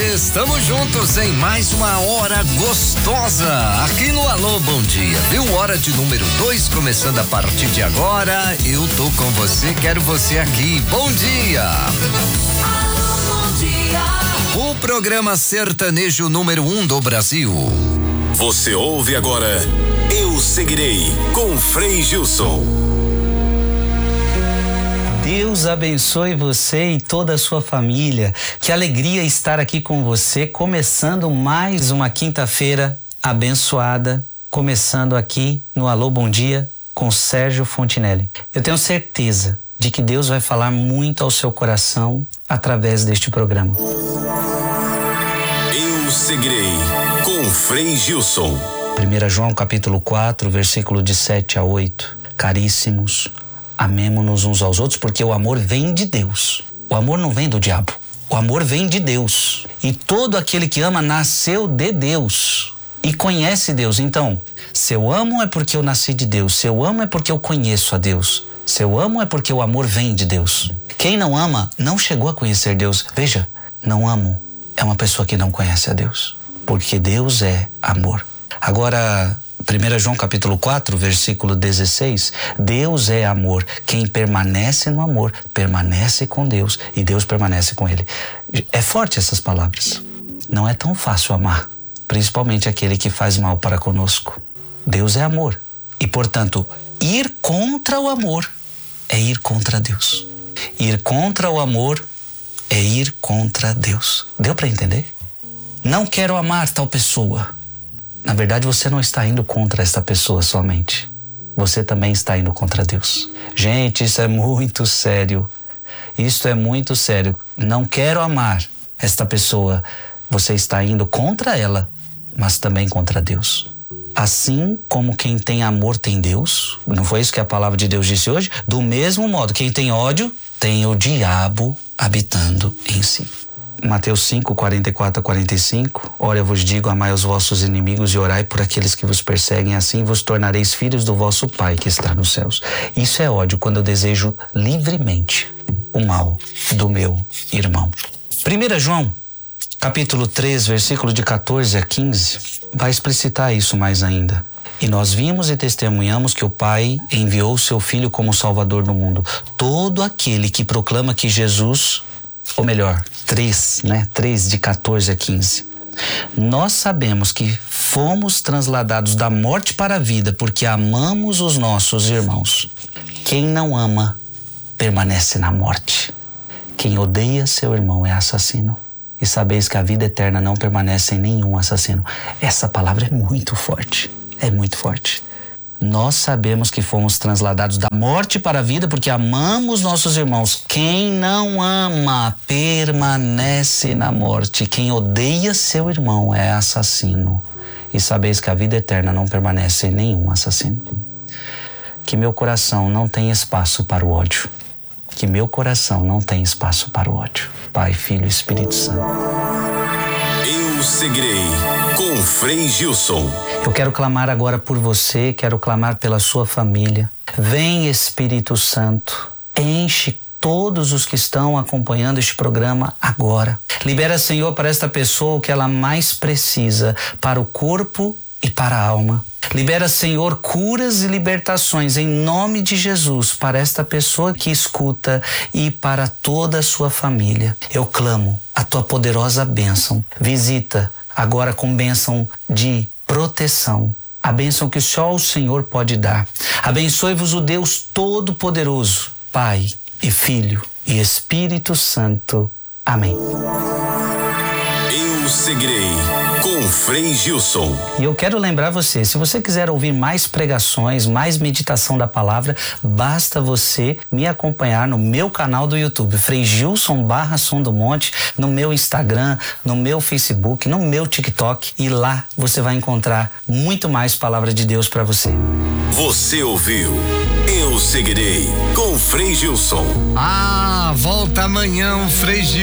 Estamos juntos em mais uma hora gostosa aqui no Alô Bom Dia, viu? Hora de número 2, começando a partir de agora. Eu tô com você, quero você aqui. Bom dia! Alô, bom dia. O programa sertanejo número 1 do Brasil. Você ouve agora Eu Seguirei, com Frei Gilson. Deus abençoe você e toda a sua família. Que alegria estar aqui com você, começando mais uma quinta-feira abençoada, começando aqui no Alô Bom Dia com Sérgio Fontinelli. Eu tenho certeza de que Deus vai falar muito ao seu coração através deste programa. Eu Seguirei, com Frei Gilson. 1 João capítulo 4, versículo de 7 a 8. Caríssimos, amemo-nos uns aos outros, porque o amor vem de Deus. O amor não vem do diabo. O amor vem de Deus. E todo aquele que ama nasceu de Deus e conhece Deus. Então, se eu amo é porque eu nasci de Deus. Se eu amo é porque eu conheço a Deus. Se eu amo é porque o amor vem de Deus. Quem não ama não chegou a conhecer Deus. Veja, não amo é uma pessoa que não conhece a Deus, porque Deus é amor. Agora, 1 João capítulo 4, versículo 16, Deus é amor. Quem permanece no amor, permanece com Deus e Deus permanece com ele. É forte essas palavras. Não é tão fácil amar, principalmente aquele que faz mal para conosco. Deus é amor e, portanto, ir contra o amor é ir contra Deus. Ir contra o amor é ir contra Deus. Deu para entender? Não quero amar tal pessoa. Na verdade, você não está indo contra esta pessoa somente. Você também está indo contra Deus. Gente, isso é muito sério. Isso é muito sério. Não quero amar esta pessoa. Você está indo contra ela, mas também contra Deus. Assim como quem tem amor tem Deus, não foi isso que a palavra de Deus disse hoje? Do mesmo modo, quem tem ódio tem o diabo habitando em si. Mateus 5, 44 a 45, ora eu vos digo, amai os vossos inimigos e orai por aqueles que vos perseguem, assim vos tornareis filhos do vosso Pai que está nos céus. Isso é ódio, quando eu desejo livremente o mal do meu irmão. 1 João, capítulo 3, versículo de 14 a 15, vai explicitar isso mais ainda. E nós vimos e testemunhamos que o Pai enviou o seu Filho como Salvador do mundo. Todo aquele que proclama que Jesus, ou melhor, 3 de 14 a 15. Nós sabemos que fomos transladados da morte para a vida porque amamos os nossos irmãos. Quem não ama permanece na morte. Quem odeia seu irmão é assassino. E sabeis que a vida eterna não permanece em nenhum assassino. Essa palavra é muito forte. É muito forte. Nós sabemos que fomos transladados da morte para a vida porque amamos nossos irmãos. Quem não ama permanece na morte. Quem odeia seu irmão é assassino. E sabeis que a vida eterna não permanece em nenhum assassino. Que meu coração não tem espaço para o ódio. Que meu coração não tem espaço para o ódio. Pai, Filho e Espírito Santo. Eu Seguirei, com Frei Gilson. Eu quero clamar agora por você, quero clamar pela sua família. Vem, Espírito Santo, enche todos os que estão acompanhando este programa agora. Libera, Senhor, para esta pessoa o que ela mais precisa, para o corpo e para a alma. Libera, Senhor, curas e libertações em nome de Jesus para esta pessoa que escuta e para toda a sua família. Eu clamo a tua poderosa bênção. Visita agora com bênção de proteção, a bênção que só o Senhor pode dar. Abençoe-vos o Deus Todo-Poderoso, Pai e Filho e Espírito Santo. Amém. Eu Seguirei, com Frei Gilson. E eu quero lembrar você, se você quiser ouvir mais pregações, mais meditação da palavra, basta você me acompanhar no meu canal do YouTube, Frei Gilson /Som do Monte, no meu Instagram, no meu Facebook, no meu TikTok, e lá você vai encontrar muito mais palavra de Deus para você. Você ouviu Eu Seguirei, com Frei Gilson. Volta amanhã, Frei Gilson.